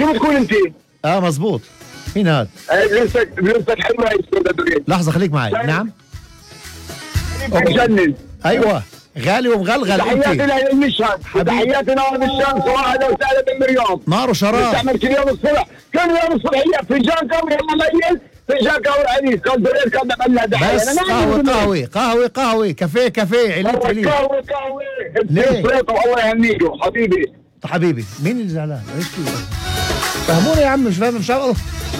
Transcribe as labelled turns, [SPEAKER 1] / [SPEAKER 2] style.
[SPEAKER 1] شو بتقول انت؟
[SPEAKER 2] مزبوط. مين هاد؟
[SPEAKER 1] بلبسك حلوه هي السوداء دورين.
[SPEAKER 2] لحظة خليك معي. نعم.
[SPEAKER 1] بجنن.
[SPEAKER 2] ايوه غالي ومغلغل.
[SPEAKER 1] تحياتنا للمشهد، تحياتنا للشمس، واهلا وسهلا بالمريوم.
[SPEAKER 2] نار وشراب.
[SPEAKER 1] نستعمل كل يوم الصبح، كل يوم الصبح هي فنجان قهوه مميز، فنجان قهوه عريس، كان دورين كان نعمل لها
[SPEAKER 2] بس قهوة كافيه عليت عليت.
[SPEAKER 1] قهوه
[SPEAKER 2] ليه؟
[SPEAKER 1] الله يهنيكم حبيبي.
[SPEAKER 2] حبيبي مين اللي زعلان؟ ايش في؟ فهموني يا عم. مش فاهم